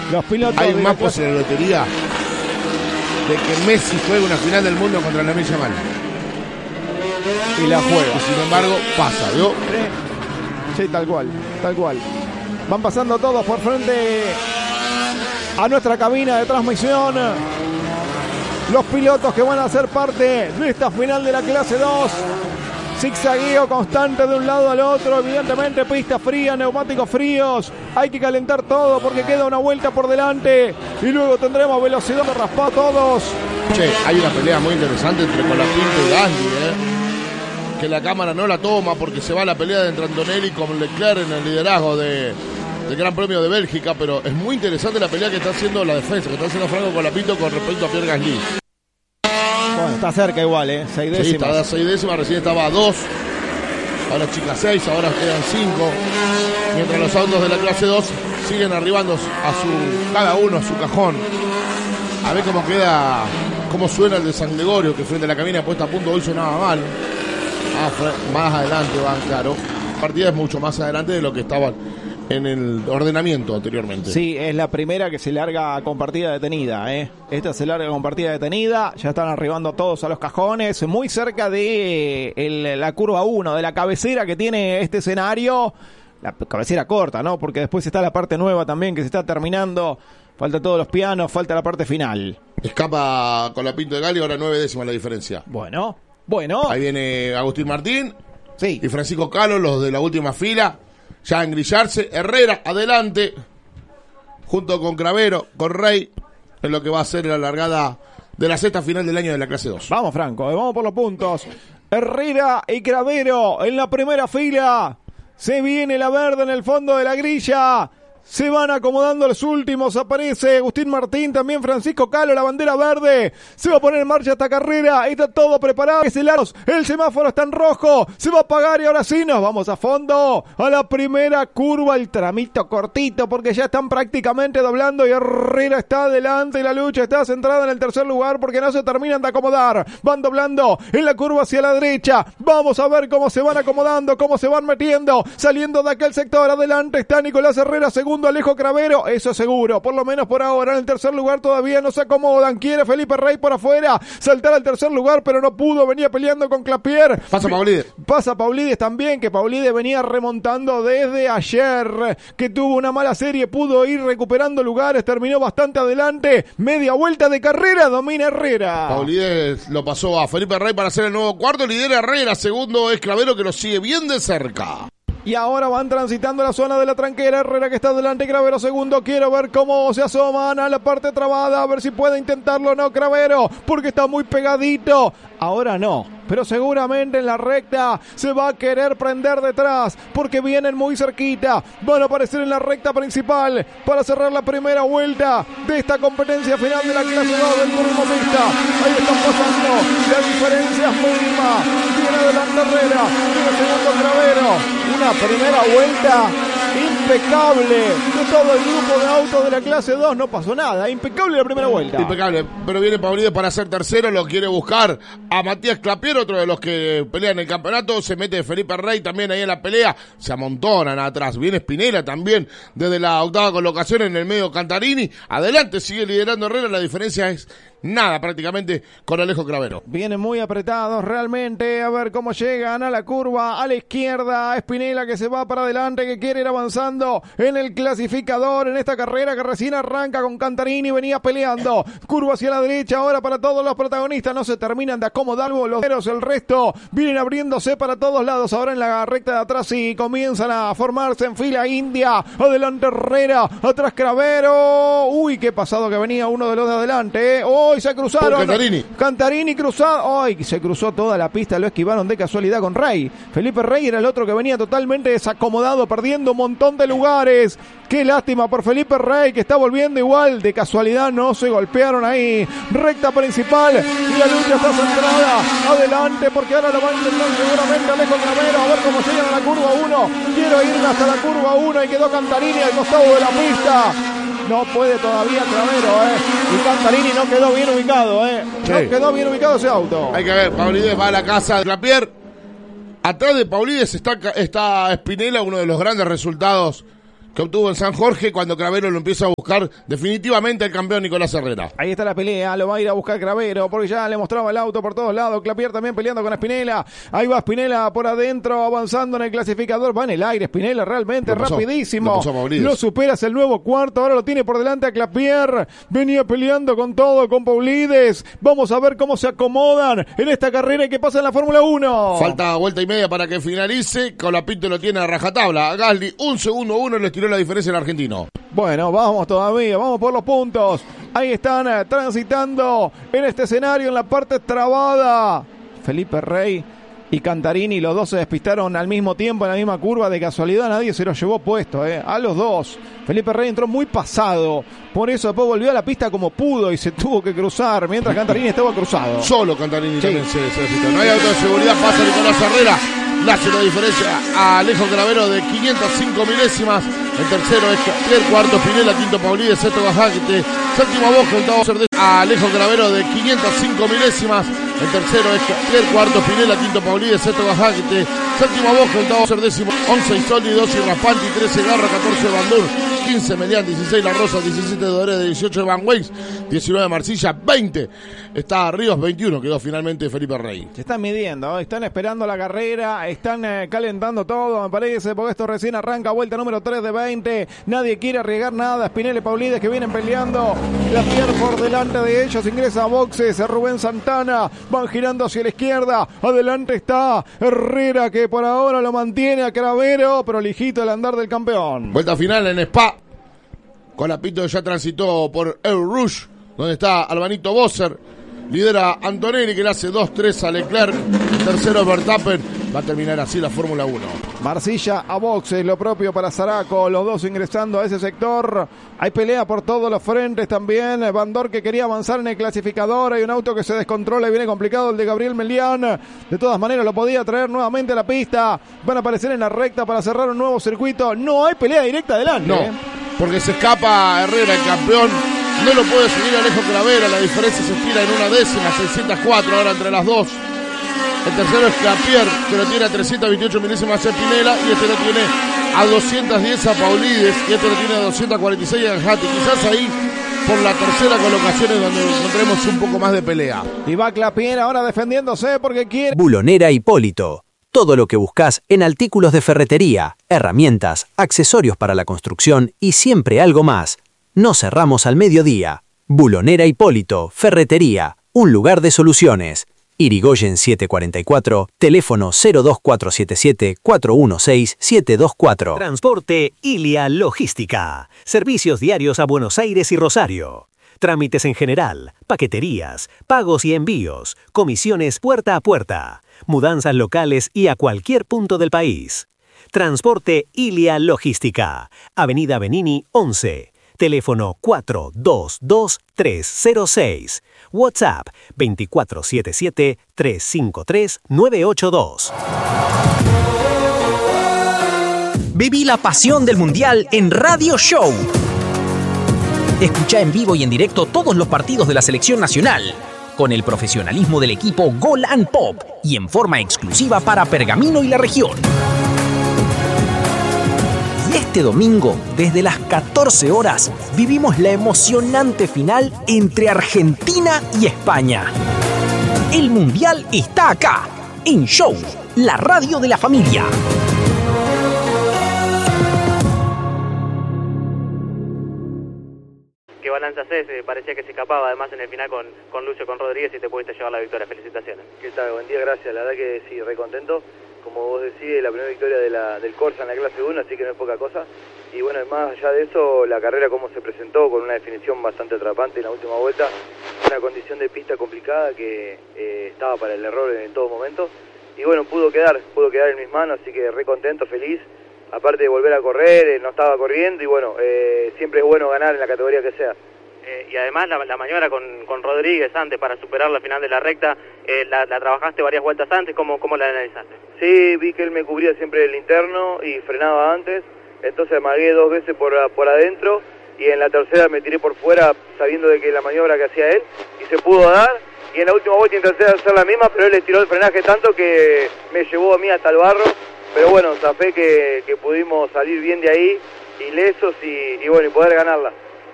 Los pilotos. Hay más posible lotería de que Messi juegue una final del mundo contra Lamine Yamal. Y la juega. Y sin embargo, pasa, ¿no? Sí, tal cual, tal cual. Van pasando todos por frente a nuestra cabina de transmisión. Los pilotos que van a ser parte de esta final de la clase 2. Zigzagueo constante de un lado al otro. Evidentemente pista fría, neumáticos fríos. Hay que calentar todo porque queda una vuelta por delante. Y luego tendremos velocidad de raspar todos. Che, hay una pelea muy interesante entre Colapinto y Gasly, que la cámara no la toma porque se va la pelea entre Antonelli con Leclerc en el liderazgo del Gran Premio de Bélgica, pero es muy interesante la pelea que está haciendo la defensa, que está haciendo Franco Colapinto con respecto a Pierre Gasly. Bueno, está cerca igual, 6 décimas. Sí, está a 6 décimas, recién estaba a 2, ahora chica 6, ahora quedan 5, mientras los autos de la clase 2 siguen arribando cada uno a su cajón. A ver cómo queda, cómo suena el de San Gregorio, que frente a la cabina puesta a punto hoy sonaba mal. Más adelante van, claro. La partida es mucho más adelante de lo que estaban en el ordenamiento anteriormente. Sí, es la primera que se larga con partida detenida, Esta se larga con partida detenida. Ya están arribando todos a los cajones, muy cerca de la curva 1, de la cabecera que tiene este escenario. La cabecera corta, ¿no? Porque después está la parte nueva también que se está terminando. Falta todos los pianos, falta la parte final. Escapa Colapinto de Galli, ahora 9 décimas la diferencia. Bueno. Ahí viene Agustín Martín. Sí. Y Francisco Calo, los de la última fila. Ya a engrillarse. Herrera, adelante. Junto con Cravero, con Rey. En lo que va a ser la largada de la sexta final del año de la clase 2. Vamos, Franco, vamos por los puntos. Herrera y Cravero en la primera fila. Se viene la verde en el fondo de la grilla. Se van acomodando los últimos, aparece Agustín Martín, también Francisco Calo, la bandera verde. Se va a poner en marcha esta carrera, está todo preparado. El semáforo está en rojo, se va a apagar y ahora sí nos vamos a fondo. A la primera curva, el tramito cortito porque ya están prácticamente doblando y Herrera está adelante y la lucha está centrada en el tercer lugar porque no se terminan de acomodar. Van doblando en la curva hacia la derecha. Vamos a ver cómo se van acomodando, cómo se van metiendo. Saliendo de aquel sector, adelante está Nicolás Herrera, segundo Alejo Cravero, eso seguro, por lo menos por ahora. En el tercer lugar todavía no se acomodan. Quiere Felipe Rey por afuera saltar al tercer lugar, pero no pudo. Venía peleando con Clapier. Pasa Paulides. Pasa Paulides también, que Paulides venía remontando desde ayer, que tuvo una mala serie, pudo ir recuperando lugares, terminó bastante adelante. Media vuelta de carrera, domina Herrera. Paulides lo pasó a Felipe Rey para hacer el nuevo cuarto. Lidera Herrera, segundo es Cravero, que lo sigue bien de cerca. Y ahora van transitando la zona de la tranquera. Herrera que está delante, Cravero segundo. Quiero ver cómo se asoman a la parte trabada, a ver si puede intentarlo o no Cravero, porque está muy pegadito. Ahora no, pero seguramente en la recta se va a querer prender detrás, porque vienen muy cerquita. Van a aparecer en la recta principal para cerrar la primera vuelta de esta competencia final de la clase 2 del turismo pista. Ahí están pasando, la diferencia es mínima. Viene adelante Herrera, viene segundo Cravero. Una primera vuelta impecable de todo el grupo de autos de la clase 2. No pasó nada, impecable la primera vuelta. Impecable, pero viene Paulides para ser tercero. Lo quiere buscar a Matías Clapier, otro de los que pelean el campeonato. Se mete Felipe Rey también ahí en la pelea. Se amontonan atrás. Viene Spinella también desde la octava colocación. En el medio Cantarini. Adelante sigue liderando Herrera. La diferencia es nada prácticamente con Alejo Cravero. Vienen muy apretados realmente. A ver cómo llegan a la curva a la izquierda. Spinella que se va para adelante, que quiere ir avanzando en el clasificador en esta carrera que recién arranca con Cantarini. Venía peleando. Curva hacia la derecha ahora para todos los protagonistas. No se terminan de acomodar los dedos. El resto vienen abriéndose para todos lados. Ahora en la recta de atrás y comienzan a formarse en fila india. Adelante Herrera. Atrás Cravero. Uy, qué pasado que venía uno de los de adelante. Hoy se cruzaron. Cantarini cruzado. Ay, se cruzó toda la pista. Lo esquivaron de casualidad con Rey. Felipe Rey era el otro que venía totalmente desacomodado, perdiendo un montón de lugares. Qué lástima por Felipe Rey, que está volviendo igual. De casualidad no se golpearon ahí. Recta principal y la lucha está centrada. Adelante, porque ahora lo van a intentar seguramente Alejo Cravero. A ver cómo llegan a la curva 1. Quiero irme hasta la curva 1 y quedó Cantarini al costado de la pista. No puede todavía Cravero, Y Cantarini no quedó bien ubicado, Sí. No quedó bien ubicado ese auto. Hay que ver, Paulides va a la casa de Clapier. Atrás de Paulides está Spinella, uno de los grandes resultados que obtuvo en San Jorge cuando Cravero lo empieza a buscar definitivamente el campeón Nicolás Herrera. Ahí está la pelea, lo va a ir a buscar Cravero, porque ya le mostraba el auto por todos lados. Clapier también peleando con Spinella. Ahí va Spinella por adentro, avanzando en el clasificador. Va en el aire Spinella, realmente rapidísimo. Lo supera, es el nuevo cuarto, ahora lo tiene por delante a Clapier. Venía peleando con todo, con Paulides. Vamos a ver cómo se acomodan en esta carrera y qué pasa en la Fórmula 1. Falta vuelta y media para que finalice. Colapinto lo tiene a rajatabla. A Gasly, 1-2 le estiró la diferencia el argentino. Bueno, vamos todavía, vamos por los puntos. Ahí están transitando en este escenario, en la parte trabada. Felipe Rey y Cantarini, los dos se despistaron al mismo tiempo en la misma curva. De casualidad nadie se los llevó puesto, a los dos. Felipe Rey entró muy pasado, por eso después volvió a la pista como pudo y se tuvo que cruzar, mientras Cantarini estaba cruzado. Solo Cantarini también se despistó. No hay auto de seguridad, pasa Nicolás Herrera. Le hace una diferencia a Alejo Cravero de 505 milésimas. El tercero es Clapier, cuarto Spinella, quinto Paulides, sexto Gajacete, séptimo Bosco, octavo Cerdés. A Alejo Cravero de 505 milésimas. El tercero es Clapier, cuarto Spinella, quinto Paulides, sexto Gajacete, séptimo Bosco, octavo Cerdécimo, 11 Isoldi, 12 Raspante, 13 Garra, 14 Bandur, 15 Melián, 16 La Rosa, 17 Doré, 18 Van Weiss, 19 Marcilla, 20 está Ríos, 21 quedó finalmente Felipe Rey. Se están midiendo, están esperando la carrera, están calentando todo, me parece, porque esto recién arranca, vuelta número 3 de 20, nadie quiere arriesgar nada. Spinella y Paulides que vienen peleando, Clapier por delante de ellos, ingresa a boxes, Rubén Santana, van girando hacia la izquierda, adelante está Herrera que por ahora lo mantiene a Cravero, pero lijito el andar del campeón. Vuelta final en Spa, Colapinto ya transitó por El Rouge, donde está Albanito Bosser, lidera Antonelli que le hace 2-3 a Leclerc, el tercero Verstappen, va a terminar así la Fórmula 1. Marcilla a boxes, lo propio para Zaraco, los dos ingresando a ese sector. Hay pelea por todos los frentes también. Bandor que quería avanzar en el clasificador, hay un auto que se descontrola y viene complicado, el de Gabriel Melián. De todas maneras lo podía traer nuevamente a la pista. Van a aparecer en la recta para cerrar un nuevo circuito. No hay pelea directa adelante. No, porque se escapa Herrera, el campeón. No lo puede seguir Alejo Cravero, la diferencia se estira en una décima, 604 ahora entre las dos. El tercero es Clapier, que lo tiene a 328 milésimas a Spinella, y este lo tiene a 210 a Paulides, y este lo tiene a 246 a Gatti. Quizás ahí, por la tercera colocación, es donde encontremos un poco más de pelea. Y va Clapier ahora defendiéndose porque quiere... Bulonera Hipólito. Todo lo que buscas en artículos de ferretería, herramientas, accesorios para la construcción y siempre algo más. No cerramos al mediodía. Bulonera Hipólito, Ferretería, un lugar de soluciones. Irigoyen 744, teléfono 02477-416-724. Transporte Ilia Logística. Servicios diarios a Buenos Aires y Rosario. Trámites en general, paqueterías, pagos y envíos, comisiones puerta a puerta, mudanzas locales y a cualquier punto del país. Transporte Ilia Logística. Avenida Benini 11. Teléfono 422-306. WhatsApp 2477-353-982. Viví la pasión del Mundial en Radio Show. Escucha en vivo y en directo todos los partidos de la selección nacional, con el profesionalismo del equipo Gol and Pop y en forma exclusiva para Pergamino y la región. Este domingo, desde las 14 horas, vivimos la emocionante final entre Argentina y España. El Mundial está acá, en Show, la radio de la familia. ¿Qué balance haces? Parecía que se escapaba además en el final con Lucio, con Rodríguez, y te pudiste llevar la victoria. Felicitaciones. ¿Qué tal? Buen día, gracias. La verdad que sí, re contento. Como vos decís, la primera victoria del Corsa en la clase 1, así que no es poca cosa. Y bueno, más allá de eso, la carrera como se presentó, con una definición bastante atrapante en la última vuelta, una condición de pista complicada que estaba para el error en todo momento. Y bueno, pudo quedar en mis manos, así que re contento, feliz. Aparte de volver a correr, no estaba corriendo y bueno, siempre es bueno ganar en la categoría que sea. Y además la maniobra con Rodríguez antes para superar la final de la recta, la trabajaste varias vueltas antes, ¿cómo la analizaste? Sí, vi que él me cubría siempre el interno y frenaba antes, entonces amagué 2 veces por adentro y en la tercera me tiré por fuera sabiendo de que la maniobra que hacía él y se pudo dar, y en la última vuelta intenté hacer la misma, pero él le tiró el frenaje tanto que me llevó a mí hasta el barro, pero bueno, zafé que pudimos salir bien de ahí ilesos y bueno, y poder ganarla.